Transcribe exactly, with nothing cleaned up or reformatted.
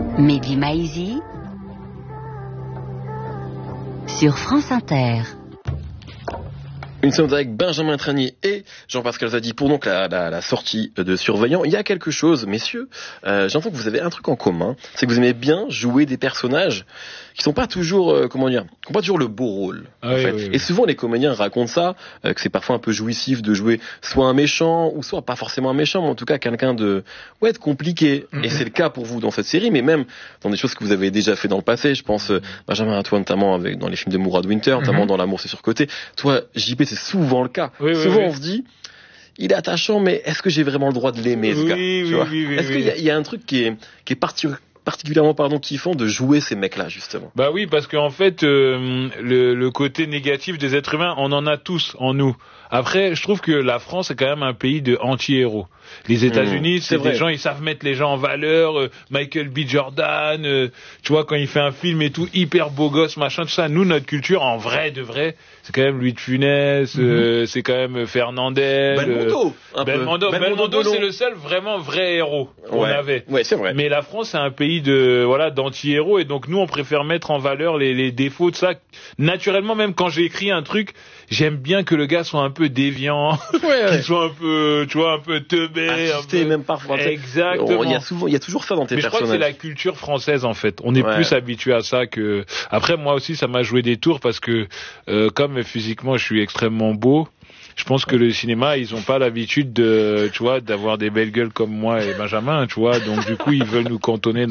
Mehdi Maizi sur France Inter. Nous sommes avec Benjamin Tranier et Jean-Pascal Zadi pour donc la, la, la sortie de Surveillant. Il y a quelque chose, messieurs, euh, j'entends que vous avez un truc en commun, c'est que vous aimez bien jouer des personnages qui sont pas toujours, euh, comment dire, qui n'ont pas toujours le beau rôle. Ah en oui, fait. oui, oui. Et souvent les comédiens racontent ça, euh, que c'est parfois un peu jouissif de jouer soit un méchant ou soit pas forcément un méchant, mais en tout cas quelqu'un de, ouais, de compliqué. Mm-hmm. Et c'est le cas pour vous dans cette série, mais même dans des choses que vous avez déjà fait dans le passé. Je pense, euh, Benjamin, à toi notamment avec dans les films de Mourad Winter, notamment mm-hmm. dans L'amour c'est surcoté. Toi, J P, c'est souvent le cas. Oui, Souvent, oui, oui. on se dit, il est attachant, mais est-ce que j'ai vraiment le droit de l'aimer, ce oui, gars oui, tu vois oui, oui, Est-ce oui. qu'il y a, il y a un truc qui est, qui est parti, particulièrement pardon, kiffant de jouer ces mecs-là, justement? Bah oui, parce qu'en fait, euh, le, le côté négatif des êtres humains, on en a tous en nous. Après, je trouve que la France est quand même un pays de anti-héros. Les États-Unis, mmh, c'est, c'est des gens, ils savent mettre les gens en valeur. Euh, Michael B. Jordan, euh, tu vois, quand il fait un film et tout, hyper beau gosse, machin, tout ça. Nous, notre culture, en vrai, de vrai, c'est quand même Louis de Funès, mmh. euh, c'est quand même Fernandel. Belmondo, euh, Belmondo, Belmondo, Belmondo c'est le seul vraiment vrai héros qu'on ouais. avait. Ouais, c'est vrai. Mais la France, c'est un pays de, voilà, d'anti-héros, et donc nous, on préfère mettre en valeur les, les défauts de ça. Naturellement, même quand j'ai écrit un truc, j'aime bien que le gars soit un peu déviant, ouais, ouais. qu'il soit un peu, tu vois, un peu teubé. Assisté, un peu... même parfois. Exactement. Il y a souvent, il y a toujours ça dans tes Mais personnages. Je crois que c'est la culture française, en fait. On est ouais. plus habitué à ça que... Après, moi aussi, ça m'a joué des tours parce que, euh, comme physiquement, je suis extrêmement beau, je pense que le cinéma, ils ont pas l'habitude de, tu vois, d'avoir des belles gueules comme moi et Benjamin, tu vois. Donc, du coup, ils veulent nous cantonner dans